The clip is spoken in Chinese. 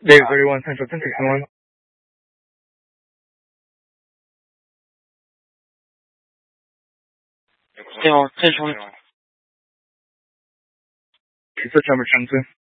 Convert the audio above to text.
Dave 31 Central 1061. 对哦，这出 Switch number 10-2.